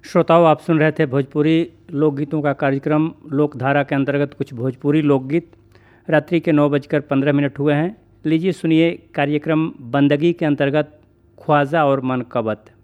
श्रोताओं, आप सुन रहे थे भोजपुरी लोकगीतों का कार्यक्रम लोकधारा के अंतर्गत कुछ भोजपुरी लोकगीत। रात्रि के 9:15 हुए हैं। लीजिए सुनिए कार्यक्रम बंदगी के अंतर्गत ख्वाजा और मनकबत।